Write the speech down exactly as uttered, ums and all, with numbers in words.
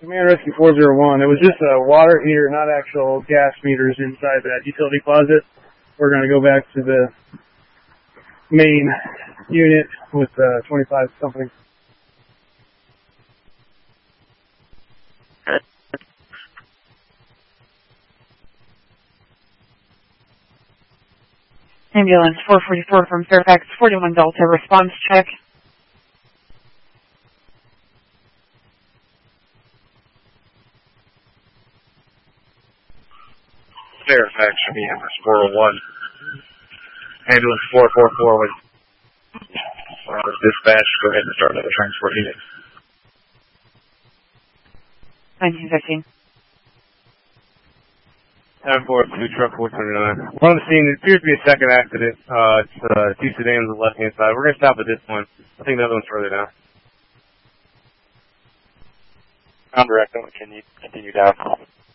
Command Rescue four zero one. It was just a water heater, not actual gas meters inside that utility closet. We're going to go back to the main unit with uh, twenty-five something. Ambulance four forty-four from Fairfax, forty-one Delta, response check. Fairfax from E M S four oh one. Ambulance four four four with uh, dispatch. Go ahead and start another transport unit. nineteen fifteen. seven four two, truck four twenty-nine. We're on the scene. It appears to be a second accident. Uh, it's uh, two sedans on the left-hand side. We're going to stop at this one. I think the other one's further down. I'm direct. I'm going to continue down.